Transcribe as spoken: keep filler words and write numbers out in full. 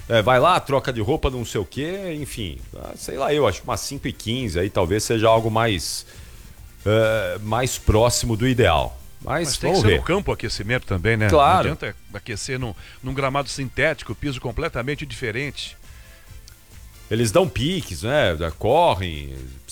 É, vai lá, troca de roupa, não sei o quê, enfim. Sei lá, eu acho que umas cinco e quinze aí talvez seja algo mais, é, mais próximo do ideal. Mas, Mas tem que vamos ser ver. no campo o aquecimento também, né? Claro. Não adianta aquecer num, num gramado sintético, piso completamente diferente. Eles dão piques, né? Correm,